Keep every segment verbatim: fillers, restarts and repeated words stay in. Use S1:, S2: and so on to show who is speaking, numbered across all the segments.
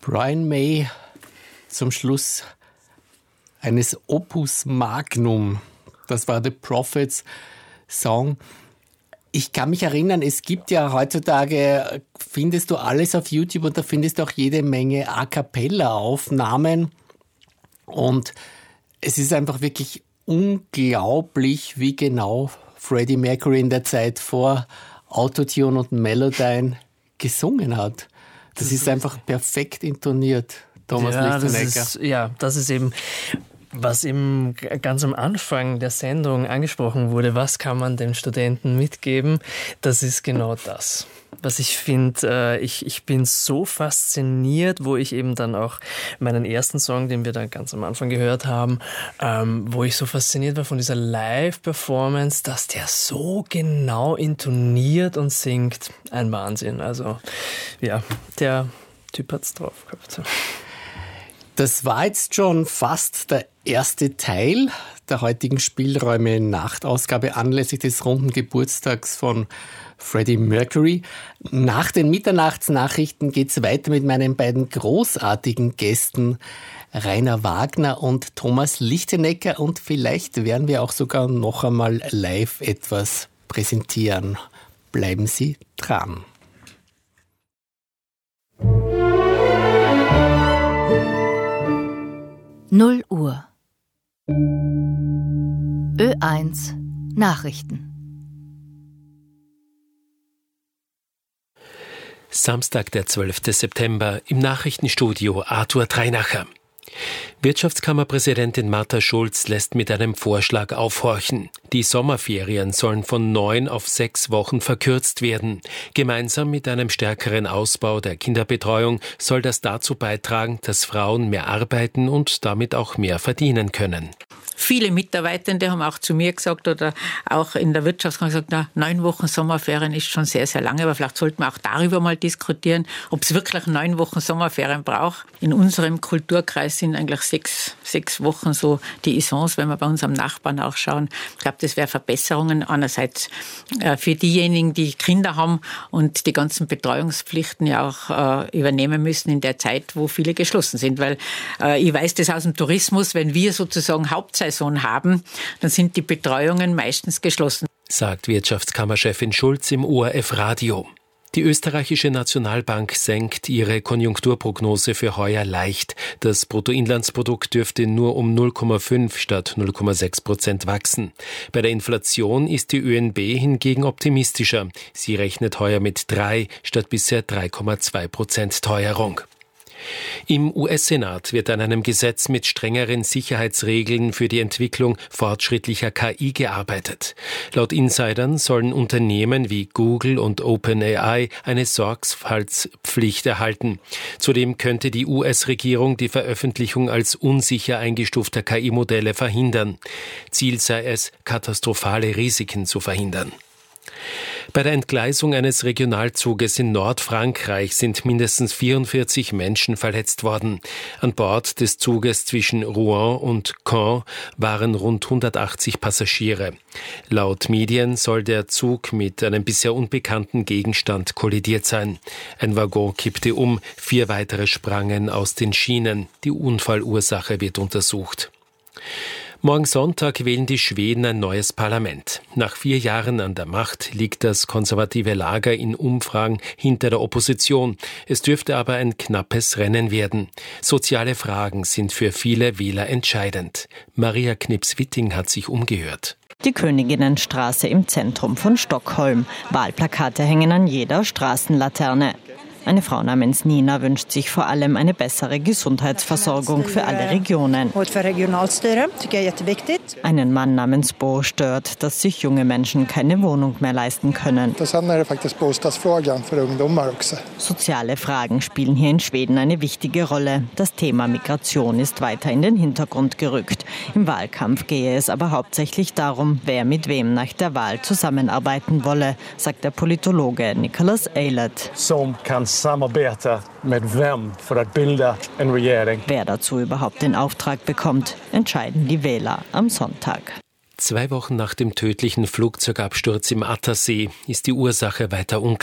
S1: Brian May zum Schluss eines Opus Magnum. Das war The Prophets Song. Ich kann mich erinnern, es gibt ja heutzutage, findest du alles auf YouTube und da findest du auch jede Menge A-Cappella-Aufnahmen. Und es ist einfach wirklich unglaublich, wie genau Freddie Mercury in der Zeit vor Autotune und Melodyne gesungen hat. Das, das ist einfach perfekt intoniert, Thomas
S2: ja,
S1: Lichtenegger.
S2: Das ist, ja, das ist eben, was eben ganz am Anfang der Sendung angesprochen wurde. Was kann man den Studenten mitgeben? Das ist genau das. Was ich finde, ich, ich bin so fasziniert, wo ich eben dann auch meinen ersten Song, den wir dann ganz am Anfang gehört haben, ähm, wo ich so fasziniert war von dieser Live-Performance, dass der so genau intoniert und singt. Ein Wahnsinn. Also ja, der Typ hat's drauf gehabt.
S1: Das war jetzt schon fast der erste Teil der heutigen Spielräume-Nachtausgabe anlässlich des runden Geburtstags von Freddie Mercury. Nach den Mitternachtsnachrichten geht's weiter mit meinen beiden großartigen Gästen Rainer Wagner und Thomas Lichtenegger und vielleicht werden wir auch sogar noch einmal live etwas präsentieren. Bleiben Sie dran.
S3: null Uhr. Ö eins Nachrichten.
S4: Samstag, der zwölfte September, im Nachrichtenstudio Arthur Treinacher. Wirtschaftskammerpräsidentin Martha Schulz lässt mit einem Vorschlag aufhorchen. Die Sommerferien sollen von neun auf sechs Wochen verkürzt werden. Gemeinsam mit einem stärkeren Ausbau der Kinderbetreuung soll das dazu beitragen, dass Frauen mehr arbeiten und damit auch mehr verdienen können.
S5: Viele Mitarbeitende haben auch zu mir gesagt oder auch in der Wirtschaftskammer gesagt, na, neun Wochen Sommerferien ist schon sehr, sehr lange, aber vielleicht sollten wir auch darüber mal diskutieren, ob es wirklich neun Wochen Sommerferien braucht. In unserem Kulturkreis sind eigentlich sechs, sechs Wochen so die Essence, wenn wir bei unserem Nachbarn auch schauen. Ich glaube, das wäre Verbesserungen einerseits äh, für diejenigen, die Kinder haben und die ganzen Betreuungspflichten ja auch äh, übernehmen müssen in der Zeit, wo viele geschlossen sind, weil äh, ich weiß das aus dem Tourismus, wenn wir sozusagen Hauptsaison haben, dann sind die Betreuungen meistens geschlossen.
S4: Sagt Wirtschaftskammerchefin Schulz im O R F Radio. Die österreichische Nationalbank senkt ihre Konjunkturprognose für heuer leicht. Das Bruttoinlandsprodukt dürfte nur um null Komma fünf statt null Komma sechs Prozent wachsen. Bei der Inflation ist die Ö N B hingegen optimistischer. Sie rechnet heuer mit drei statt bisher drei Komma zwei Prozent Teuerung. Im U S-Senat wird an einem Gesetz mit strengeren Sicherheitsregeln für die Entwicklung fortschrittlicher K I gearbeitet. Laut Insidern sollen Unternehmen wie Google und OpenAI eine Sorgfaltspflicht erhalten. Zudem könnte die U S-Regierung die Veröffentlichung als unsicher eingestufter K I-Modelle verhindern. Ziel sei es, katastrophale Risiken zu verhindern. Bei der Entgleisung eines Regionalzuges in Nordfrankreich sind mindestens vierundvierzig Menschen verletzt worden. An Bord des Zuges zwischen Rouen und Caen waren rund hundertachtzig Passagiere. Laut Medien soll der Zug mit einem bisher unbekannten Gegenstand kollidiert sein. Ein Waggon kippte um, vier weitere sprangen aus den Schienen. Die Unfallursache wird untersucht. Morgen Sonntag wählen die Schweden ein neues Parlament. Nach vier Jahren an der Macht liegt das konservative Lager in Umfragen hinter der Opposition. Es dürfte aber ein knappes Rennen werden. Soziale Fragen sind für viele Wähler entscheidend. Maria Knips-Witting hat sich umgehört.
S6: Die Königinnenstraße im Zentrum von Stockholm. Wahlplakate hängen an jeder Straßenlaterne. Eine Frau namens Nina wünscht sich vor allem eine bessere Gesundheitsversorgung für alle Regionen. Einen Mann namens Bo stört, dass sich junge Menschen keine Wohnung mehr leisten können. Soziale Fragen spielen hier in Schweden eine wichtige Rolle. Das Thema Migration ist weiter in den Hintergrund gerückt. Im Wahlkampf gehe es aber hauptsächlich darum, wer mit wem nach der Wahl zusammenarbeiten wolle, sagt der Politologe Nicholas Eilert.
S7: Som kan samarbeta med vem för att bilda en regering.
S6: Wer dazu überhaupt den Auftrag bekommt, entscheiden die Wähler am Sonntag.
S4: Zwei Wochen nach dem tödlichen Flugzeugabsturz im Attersee ist die Ursache weiter unklar.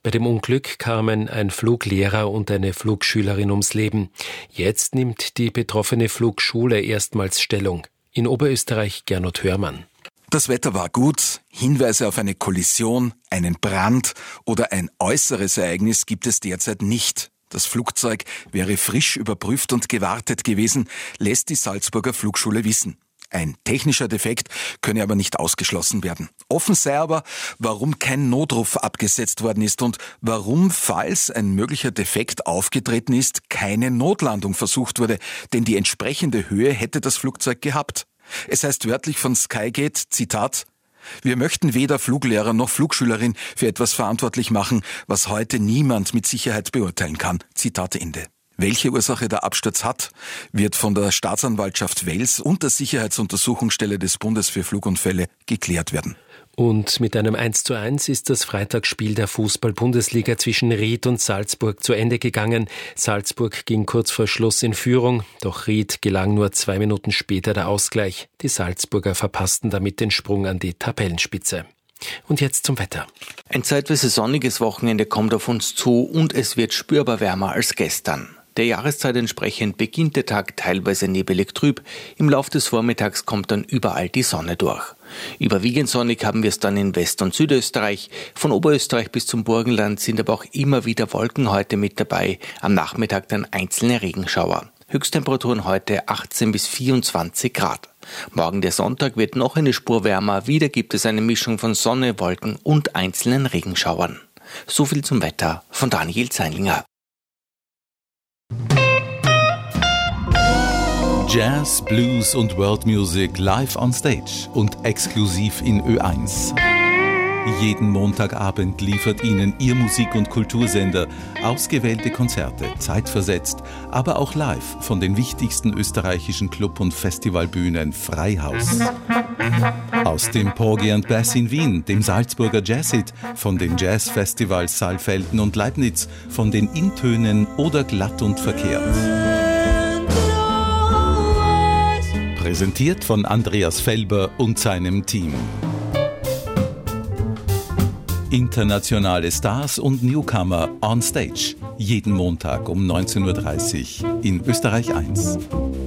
S4: Bei dem Unglück kamen ein Fluglehrer und eine Flugschülerin ums Leben. Jetzt nimmt die betroffene Flugschule erstmals Stellung. In Oberösterreich Gernot Hörmann.
S8: Das Wetter war gut, Hinweise auf eine Kollision, einen Brand oder ein äußeres Ereignis gibt es derzeit nicht. Das Flugzeug wäre frisch überprüft und gewartet gewesen, lässt die Salzburger Flugschule wissen. Ein technischer Defekt könne aber nicht ausgeschlossen werden. Offen sei aber, warum kein Notruf abgesetzt worden ist und warum, falls ein möglicher Defekt aufgetreten ist, keine Notlandung versucht wurde, denn die entsprechende Höhe hätte das Flugzeug gehabt. Es heißt wörtlich von Skygate, Zitat, wir möchten weder Fluglehrer noch Flugschülerin für etwas verantwortlich machen, was heute niemand mit Sicherheit beurteilen kann. Zitat Ende. Welche Ursache der Absturz hat, wird von der Staatsanwaltschaft Wels und der Sicherheitsuntersuchungsstelle des Bundes für Flugunfälle geklärt werden.
S4: Und mit einem eins zu eins ist das Freitagsspiel der Fußball-Bundesliga zwischen Ried und Salzburg zu Ende gegangen. Salzburg ging kurz vor Schluss in Führung, doch Ried gelang nur zwei Minuten später der Ausgleich. Die Salzburger verpassten damit den Sprung an die Tabellenspitze. Und jetzt zum Wetter.
S9: Ein zeitweise sonniges Wochenende kommt auf uns zu und es wird spürbar wärmer als gestern. Der Jahreszeit entsprechend beginnt der Tag teilweise nebelig trüb. Im Lauf des Vormittags kommt dann überall die Sonne durch. Überwiegend sonnig haben wir es dann in West- und Südösterreich. Von Oberösterreich bis zum Burgenland sind aber auch immer wieder Wolken heute mit dabei. Am Nachmittag dann einzelne Regenschauer. Höchsttemperaturen heute achtzehn bis vierundzwanzig Grad. Morgen der Sonntag wird noch eine Spur wärmer. Wieder gibt es eine Mischung von Sonne, Wolken und einzelnen Regenschauern. So viel zum Wetter von Daniel Zeinlinger.
S10: Jazz, Blues und World Music live on stage und exklusiv in Ö eins. Jeden Montagabend liefert Ihnen Ihr Musik- und Kultursender ausgewählte Konzerte, zeitversetzt, aber auch live von den wichtigsten österreichischen Club- und Festivalbühnen Freihaus. Aus dem Porgy and Bass in Wien, dem Salzburger Jazzhit, von den Jazzfestivals Saalfelden und Leibniz, von den Intönen oder Glatt und Verkehrt. Präsentiert von Andreas Felber und seinem Team. Internationale Stars und Newcomer on Stage. Jeden Montag um neunzehn Uhr dreißig in Österreich eins.